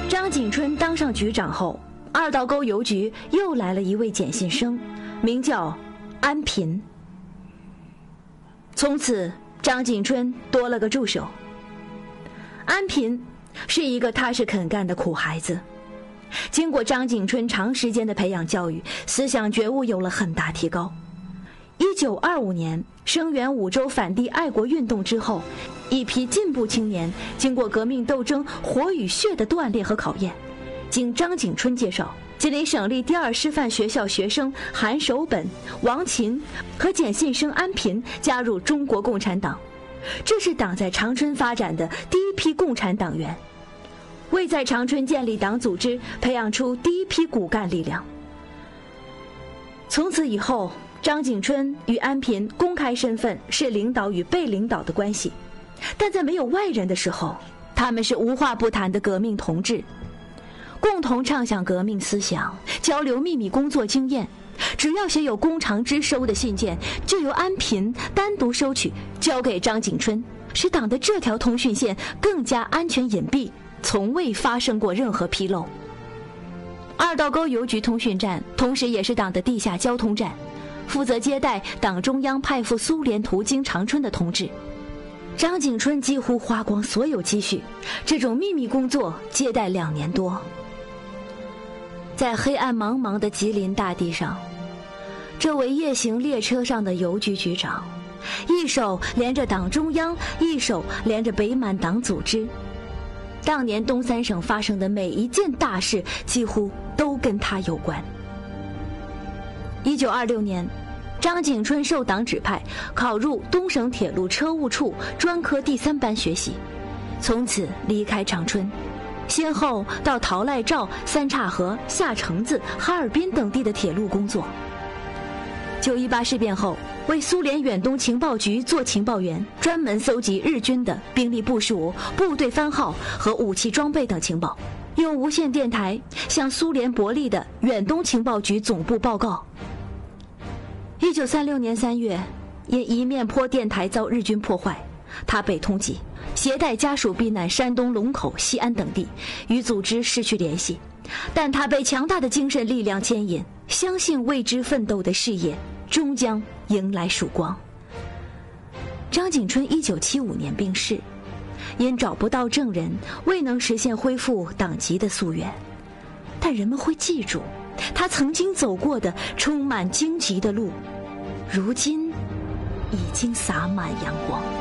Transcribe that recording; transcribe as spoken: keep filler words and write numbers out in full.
张景春当上局长后，二道沟邮局又来了一位简信生，名叫安平。从此张景春多了个助手。安平是一个踏实肯干的苦孩子，经过张景春长时间的培养教育，思想觉悟有了很大提高。一九二五年声援五洲反帝爱国运动之后，一批进步青年经过革命斗争火与血的锻炼和考验，经张景春介绍，吉林省立第二师范学校学生韩守本、王琴和简信生安平加入中国共产党，这是党在长春发展的第一批共产党员，为在长春建立党组织培养出第一批骨干力量。从此以后，张景春与安平公开身份是领导与被领导的关系，但在没有外人的时候，他们是无话不谈的革命同志，共同畅想革命思想，交流秘密工作经验。只要写有弓长之收的信件，就由安平单独收取，交给张景春，使党的这条通讯线更加安全隐蔽，从未发生过任何纰漏。二道沟邮局通讯站同时也是党的地下交通站，负责接待党中央派赴苏联途经长春的同志。张景春几乎花光所有积蓄，这种秘密工作接待两年多。在黑暗茫茫的吉林大地上，这位夜行列车上的邮局局长，一手连着党中央，一手连着北满党组织。当年东三省发生的每一件大事，几乎都跟他有关。一九二六年，张景春受党指派考入东省铁路车务处专科第三班学习，从此离开长春，先后到陶赖赵、三岔河、下城子、哈尔滨等地的铁路工作。九一八事变后，为苏联远东情报局做情报员，专门搜集日军的兵力部署、部队番号和武器装备等情报，用无线电台向苏联伯利的远东情报局总部报告。一九三六年三月，因一面坡电台遭日军破坏，他被通缉，携带家属避难山东龙口、西安等地，与组织失去联系。但他被强大的精神力量牵引，相信为之奋斗的事业终将迎来曙光。张景春一九七五年病逝，因找不到证人，未能实现恢复党籍的夙愿，但人们会记住他曾经走过的充满荆棘的路，如今已经洒满阳光。